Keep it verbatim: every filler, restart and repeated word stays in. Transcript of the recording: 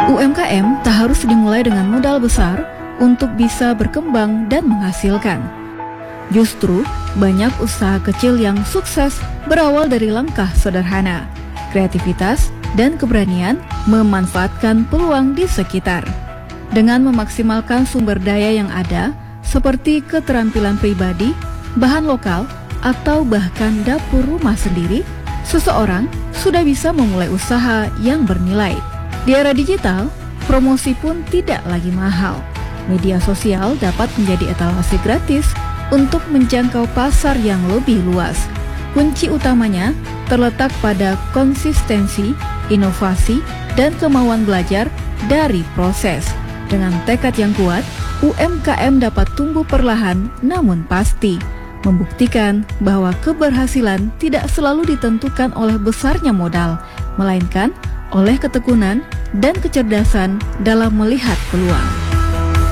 U M K M tak harus dimulai dengan modal besar untuk bisa berkembang dan menghasilkan. Justru, banyak usaha kecil yang sukses berawal dari langkah sederhana, kreativitas, dan keberanian memanfaatkan peluang di sekitar. Dengan memaksimalkan sumber daya yang ada, seperti keterampilan pribadi, bahan lokal, atau bahkan dapur rumah sendiri, seseorang sudah bisa memulai usaha yang bernilai. Di era digital, promosi pun tidak lagi mahal. Media sosial dapat menjadi etalase gratis untuk menjangkau pasar yang lebih luas. Kunci utamanya terletak pada konsistensi, inovasi, dan kemauan belajar dari proses. Dengan tekad yang kuat, U M K M dapat tumbuh perlahan namun pasti, membuktikan bahwa keberhasilan tidak selalu ditentukan oleh besarnya modal, melainkan oleh ketekunan dan kecerdasan dalam melihat peluang.